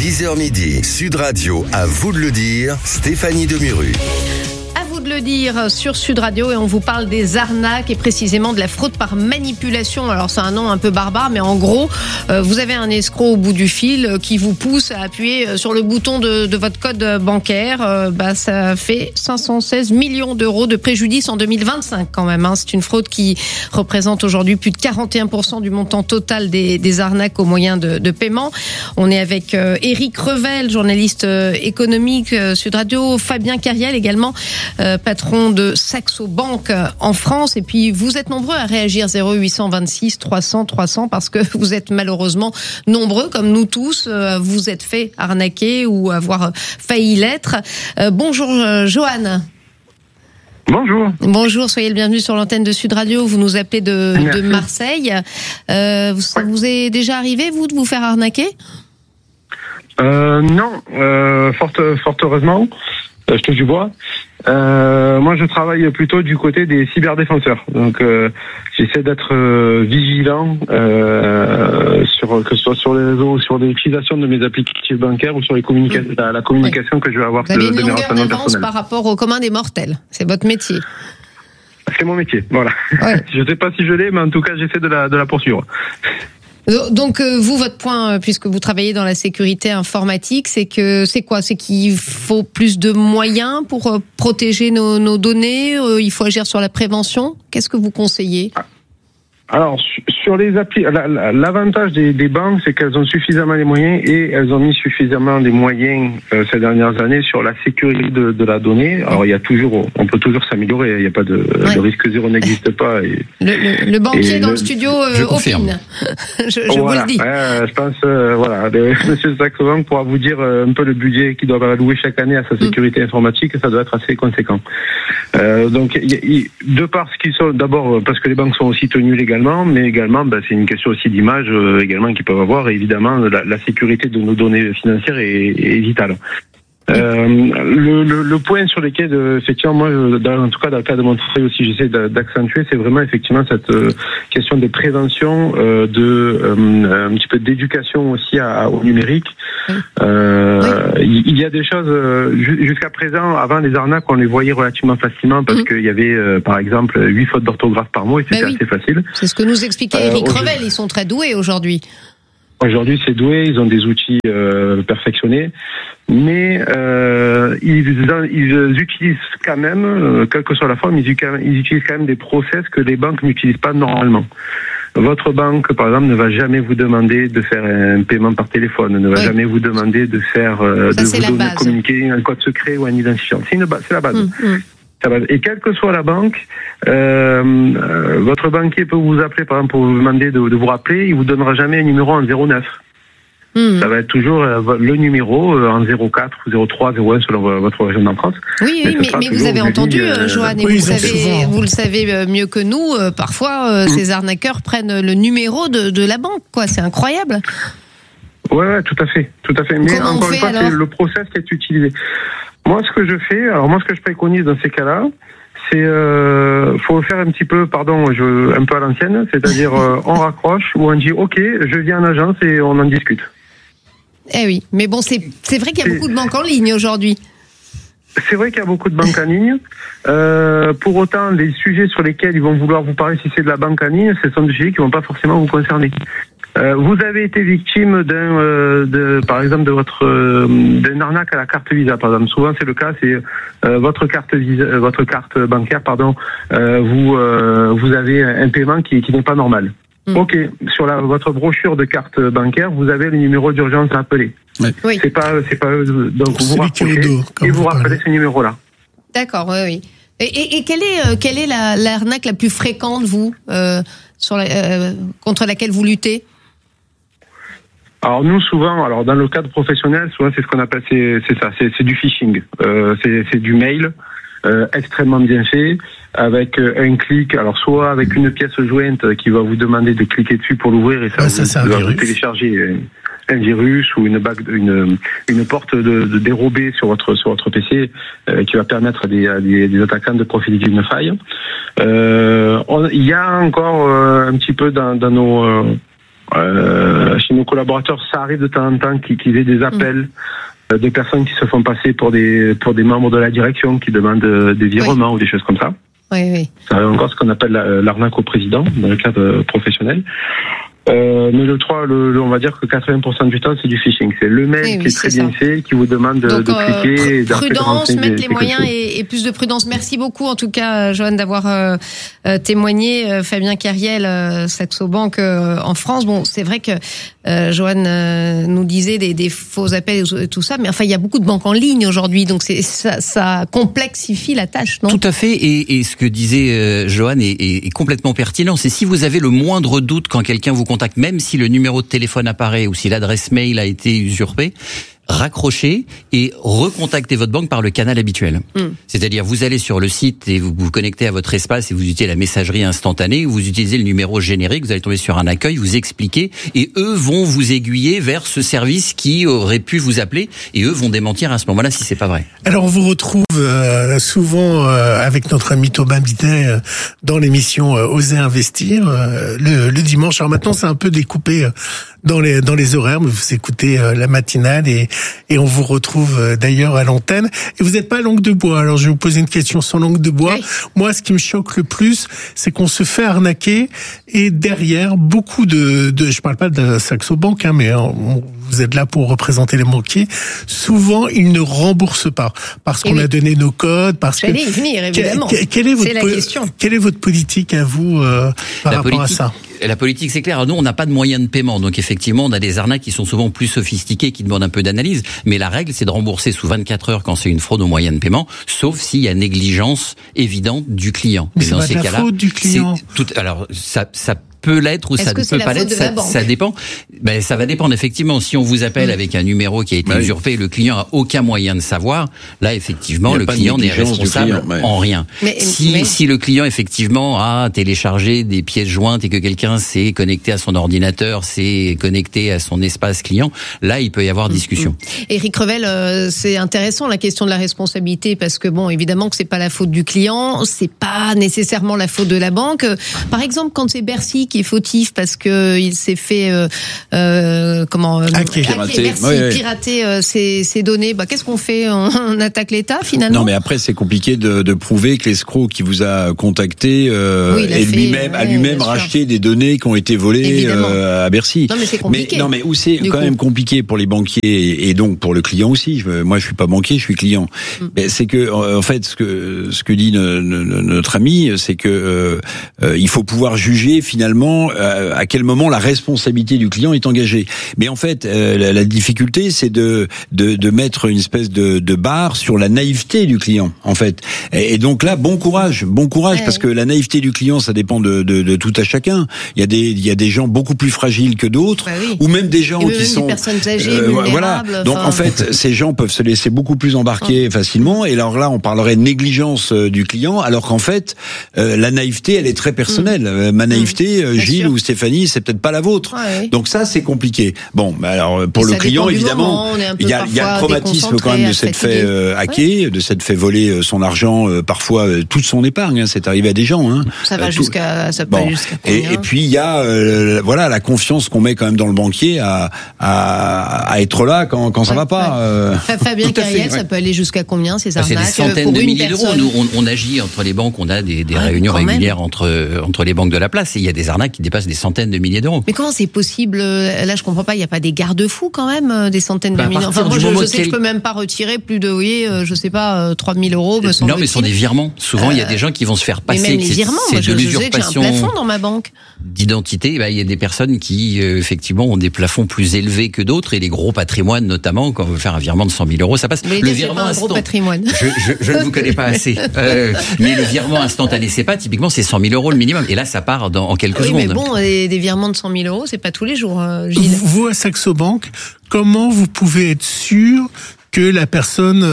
10h midi, Sud Radio, à vous de le dire, Stéphanie Demuru. De le dire sur Sud Radio et on vous parle des arnaques et précisément de la fraude par manipulation. Alors c'est un nom un peu barbare, mais en gros vous avez un escroc au bout du fil qui vous pousse à appuyer sur le bouton de votre code bancaire. Ça fait 516 millions d'euros de préjudice en 2025 quand même. C'est une fraude qui représente aujourd'hui plus de 41% du montant total des arnaques au moyen de paiement. On est avec Éric Revel, journaliste économique Sud Radio, Fabien Cariel également, patron de Saxo Bank en France. Et puis, vous êtes nombreux à réagir 0826 300 300 parce que vous êtes malheureusement nombreux, comme nous tous, vous êtes fait arnaquer ou avoir failli l'être. Bonjour, Johan. Bonjour. Bonjour, soyez le bienvenu sur l'antenne de Sud Radio. Vous nous appelez de Marseille. Ça vous est déjà arrivé, vous, de vous faire arnaquer ? Non, fort heureusement. Je touche du bois. Moi, je travaille plutôt du côté des cyberdéfenseurs. Donc, j'essaie d'être vigilant, que ce soit sur les réseaux, sur l'utilisation de mes applicatifs bancaires ou sur les la communication que je vais avoir de mes renseignements personnels. Vous avez une longueur d'avance par rapport au commun des mortels. C'est votre métier. C'est mon métier, voilà. Ouais. Je ne sais pas si je l'ai, mais en tout cas, j'essaie de la poursuivre. Donc vous, votre point, puisque vous travaillez dans la sécurité informatique, c'est quoi ? C'est qu'il faut plus de moyens pour protéger nos données. Il faut agir sur la prévention. Qu'est-ce que vous conseillez ? Alors, sur les applis, l'avantage des banques, c'est qu'elles ont suffisamment les moyens et elles ont mis suffisamment des moyens ces dernières années sur la sécurité de la donnée. Alors, on peut toujours s'améliorer. Il n'y a pas le risque zéro n'existe pas. Et, le banquier dans le studio opine. je vous le dis. Je pense, Monsieur Saxo Bank pourra vous dire un peu le budget qu'il doit allouer chaque année à sa sécurité informatique. Ça doit être assez conséquent. Donc, de par ce qu'ils sont, d'abord parce que les banques sont aussi tenues légalement, mais également, c'est une question aussi d'image également qu'ils peuvent avoir. Et évidemment, la sécurité de nos données financières est vitale. Le point sur lequel, effectivement, moi, en tout cas dans le cas de mon travail aussi, j'essaie d'accentuer, c'est vraiment effectivement cette question de prévention, un petit peu d'éducation aussi au numérique. Il y a des choses jusqu'à présent, avant les arnaques, on les voyait relativement facilement parce qu'il y avait, par exemple, 8 fautes d'orthographe par mot et c'était assez facile. C'est ce que nous expliquait Éric Revel. Ils sont très doués aujourd'hui. Aujourd'hui, c'est doué, ils ont des outils perfectionnés, mais ils utilisent quand même, quelle que soit la forme, ils utilisent quand même des process que les banques n'utilisent pas normalement. Votre banque, par exemple, ne va jamais vous demander de faire un paiement par téléphone, ne va jamais vous demander de faire, communiquer un code secret ou un identifiant. C'est la base. Et quelle que soit la banque, votre banquier peut vous appeler, par exemple, pour vous demander de vous rappeler, il vous donnera jamais un numéro en 09. Ça va être toujours le numéro en 04 ou 03, 01 selon votre région en France. Oui, mais vous avez entendu, Johan, et vous le savez mieux que nous, parfois ces arnaqueurs prennent le numéro de la banque, quoi. C'est incroyable. Ouais, tout à fait. Mais comment encore une fois, c'est le process qui est utilisé. Moi, ce que je préconise dans ces cas-là, c'est faut faire un petit peu, un peu à l'ancienne, c'est-à-dire on raccroche ou on dit OK, je viens en agence et on en discute. Eh oui, mais bon, c'est vrai qu'il y a beaucoup de banques en ligne aujourd'hui. C'est vrai qu'il y a beaucoup de banques en ligne. Pour autant, les sujets sur lesquels ils vont vouloir vous parler, si c'est de la banque en ligne, ce sont des sujets qui vont pas forcément vous concerner. Vous avez été victime par exemple, d'une arnaque à la carte Visa, par exemple. Souvent, c'est le cas, c'est votre carte bancaire, vous avez un paiement qui n'est pas normal. OK, sur votre brochure de carte bancaire, vous avez le numéro d'urgence à appeler. Oui. C'est pas donc vous rapprochez et vous rappelez ce numéro-là. D'accord, oui. Et quelle est l'arnaque la plus fréquente, vous, contre laquelle vous luttez? Alors nous souvent, dans le cadre professionnel, souvent c'est ce qu'on appelle c'est du phishing, c'est du mail extrêmement bien fait avec un clic, alors soit avec une pièce jointe qui va vous demander de cliquer dessus pour l'ouvrir et ça va vous télécharger un virus ou une porte de dérobée sur votre PC qui va permettre à des attaquants de profiter d'une faille. Il y a encore un petit peu dans chez nos collaborateurs, ça arrive de temps en temps qu'ils aient des appels de personnes qui se font passer pour des membres de la direction, qui demandent des virements ou des choses comme ça. Oui. Ça arrive encore ce qu'on appelle l'arnaque au président dans le cadre professionnel. Mais on va dire que 80% du temps, c'est du phishing. C'est le mail qui est très bien fait, qui vous demande de cliquer. Et prudence, mettre les moyens et plus de prudence. Merci beaucoup, en tout cas, Johan, d'avoir témoigné. Fabien Cariel, Saxo Bank en France. Bon, c'est vrai que Johan nous disait des faux appels et tout ça, mais enfin, il y a beaucoup de banques en ligne aujourd'hui, donc ça complexifie la tâche, non ? Tout à fait. Et ce que disait Johan est complètement pertinent. C'est si vous avez le moindre doute quand quelqu'un vous contacte, même si le numéro de téléphone apparaît ou si l'adresse mail a été usurpée, raccrochez et recontactez votre banque par le canal habituel. C'est-à-dire, vous allez sur le site et vous vous connectez à votre espace et vous utilisez la messagerie instantanée, ou vous utilisez le numéro générique, vous allez tomber sur un accueil, vous expliquez, et eux vont vous aiguiller vers ce service qui aurait pu vous appeler, et eux vont démentir à ce moment-là si c'est pas vrai. Alors, on vous retrouve souvent avec notre ami Thomas Bidet dans l'émission Oser investir le dimanche. Alors maintenant, c'est un peu découpé dans les horaires, mais vous écoutez la matinale et on vous retrouve d'ailleurs à l'antenne. Et vous n'êtes pas langue de bois. Alors je vais vous poser une question sans langue de bois. Oui. Moi, ce qui me choque le plus, c'est qu'on se fait arnaquer et derrière beaucoup de je parle pas de Saxo Bank, hein, mais vous êtes là pour représenter les banquiers. Souvent, ils ne remboursent pas parce qu'on a donné nos codes, parce que. J'allais y venir, évidemment. C'est la question. Quelle est votre politique à vous par rapport à ça? La politique, c'est clair. Nous, on n'a pas de moyens de paiement. Donc, effectivement, on a des arnaques qui sont souvent plus sophistiquées, qui demandent un peu d'analyse. Mais la règle, c'est de rembourser sous 24 heures quand c'est une fraude aux moyens de paiement, sauf s'il y a négligence évidente du client. Mais c'est pas de la faute du client. Alors, ça peut l'être ou ça ne peut pas l'être, ça dépend. Ben, ça va dépendre effectivement. Si on vous appelle avec un numéro qui a été usurpé, le client a aucun moyen de savoir. Là, effectivement, le client n'est responsable en rien. Si le client effectivement a téléchargé des pièces jointes et que quelqu'un s'est connecté à son ordinateur, s'est connecté à son espace client, là, il peut y avoir discussion. Éric Revel, c'est intéressant la question de la responsabilité parce que bon, évidemment que c'est pas la faute du client, c'est pas nécessairement la faute de la banque. Par exemple, quand c'est Bercy qui est fautif parce que il s'est fait pirater ses données. Bah, qu'est-ce qu'on fait? On attaque l'État finalement? Non, mais après c'est compliqué de prouver que l'escroc qui vous a contacté a lui-même racheté des données qui ont été volées à Bercy. Non, mais c'est compliqué. Mais où c'est quand même compliqué pour les banquiers et donc pour le client aussi. Moi, je suis pas banquier, je suis client. Mais c'est que en fait, ce que dit notre ami, c'est que il faut pouvoir juger finalement à quel moment la responsabilité du client est engagée. Mais en fait, la difficulté, c'est de mettre une espèce de barre sur la naïveté du client, en fait. Et donc là, bon courage, parce que la naïveté du client, ça dépend de tout à chacun. Il y a des gens beaucoup plus fragiles que d'autres, ou même des gens qui sont des personnes âgées, vulnérables. Donc en fait, ces gens peuvent se laisser beaucoup plus embarquer facilement. Et alors là, on parlerait de négligence du client, alors qu'en fait, la naïveté, elle est très personnelle. Ma naïveté, Gilles ou Stéphanie, c'est peut-être pas la vôtre. Donc ça, c'est compliqué. Bon, alors pour le client, évidemment, il y a le traumatisme quand même de s'être fait hacker, de s'être fait voler son argent, parfois toute son épargne. C'est arrivé à des gens. Ça va jusqu'à et puis il y a la confiance qu'on met quand même dans le banquier à être là quand ça va pas. Fabien Cariel, ça peut aller jusqu'à combien ces arnaques? C'est des centaines de milliers d'euros. Nous, on agit entre les banques, on a des réunions régulières entre les banques de la place, et il y a des arnaques qui dépassent des centaines de milliers d'euros. Mais comment c'est possible? Là, je comprends pas. Il n'y a pas des garde-fous quand même, des centaines de milliers. Enfin, moi, je sais que je peux même pas retirer plus de, 3 000 euros. Non, mais ce sont des virements. Souvent, il y a des gens qui vont se faire passer. Mais même les virements, moi, je sais que j'ai un plafond dans ma banque d'identité. Il y a des personnes qui, effectivement, ont des plafonds plus élevés que d'autres, et les gros patrimoines, notamment, quand on veut faire un virement de 100 000 euros, ça passe. Mais le virement instant. Gros patrimoine. Je ne vous connais pas assez. Mais le virement instantané, c'est pas, typiquement, c'est 100 000 euros le minimum. Et là, ça part en quelques secondes. Mais bon, des virements de 100 000 euros, c'est pas tous les jours, Gilles. Vous, à Saxo Bank, comment vous pouvez être sûr que la personne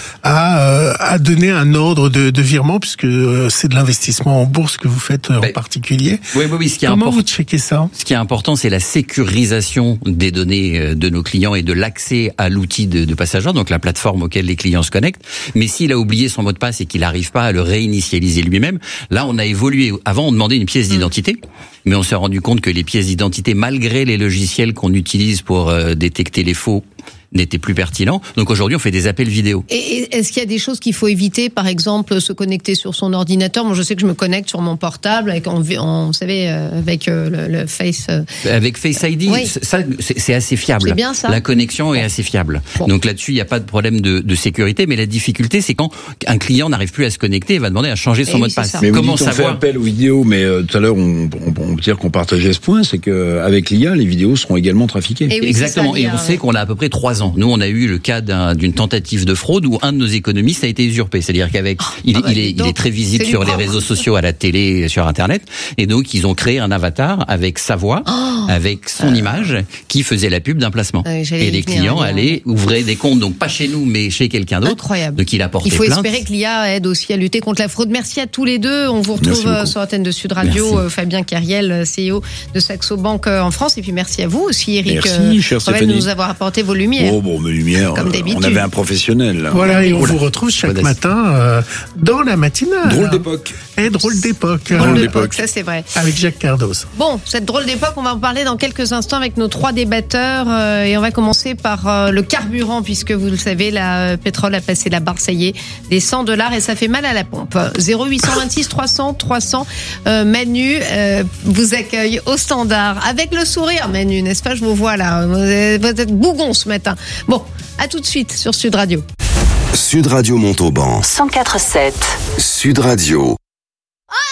a donné un ordre de virement, puisque c'est de l'investissement en bourse que vous faites en particulier. Oui. Comment vous checkez ça? Ce qui est important, c'est la sécurisation des données de nos clients et de l'accès à l'outil de Passager, donc la plateforme auquel les clients se connectent. Mais s'il a oublié son mot de passe et qu'il n'arrive pas à le réinitialiser lui-même, là, on a évolué. Avant, on demandait une pièce d'identité, mais on s'est rendu compte que les pièces d'identité, malgré les logiciels qu'on utilise pour détecter les faux, n'était plus pertinent. Donc aujourd'hui, on fait des appels vidéo. Et est-ce qu'il y a des choses qu'il faut éviter? Par exemple, se connecter sur son ordinateur. Moi, je sais que je me connecte sur mon portable avec, vous savez, avec le Face. Avec Face ID, oui. Ça, c'est assez fiable. C'est bien ça. La connexion est assez fiable. Bon. Donc là-dessus, il n'y a pas de problème de sécurité. Mais la difficulté, c'est quand un client n'arrive plus à se connecter, il va demander à changer son mot de passe. Mais comment savoir? On fait appel aux vidéos, mais tout à l'heure, on peut dire qu'on partageait ce point, c'est que avec l'IA, les vidéos seront également trafiquées. Et oui, exactement. Et on sait qu'on a à peu près 3 ans. Nous, on a eu le cas d'une tentative de fraude où un de nos économistes a été usurpé. C'est-à-dire qu'avec, il est très visible sur les réseaux sociaux, à la télé, sur Internet. Et donc, ils ont créé un avatar avec sa voix, avec son image, qui faisait la pub d'un placement. Et les clients allaient ouvrir des comptes, donc pas chez nous, mais chez quelqu'un d'autre. Incroyable. Donc, il a porté plainte. Il faut espérer que l'IA aide aussi à lutter contre la fraude. Merci à tous les deux. On vous retrouve sur l'antenne de Sud Radio. Fabien Cariel, CEO de Saxo Bank en France. Et puis, merci à vous aussi, Eric. Merci, chère Stéphanie. De nous avoir apporté vos lumières. Mes lumières. Comme d'habitude. On avait un professionnel. Voilà, et on vous retrouve chaque matin dans la matinale. Drôle d'époque. Drôle d'époque. Drôle d'époque, ça c'est vrai. Avec Jacques Cardos. Bon, cette drôle d'époque, on va en parler dans quelques instants avec nos 3 débatteurs. Et on va commencer par le carburant, puisque vous le savez, le pétrole a passé la barre, ça y est, des $100 et ça fait mal à la pompe. 0826 300 300. Manu vous accueille au standard. Avec le sourire, Manu, n'est-ce pas? Je vous vois là. Vous êtes bougon ce matin. Bon, à tout de suite sur Sud Radio. Sud Radio Montauban. 104.7. Sud Radio.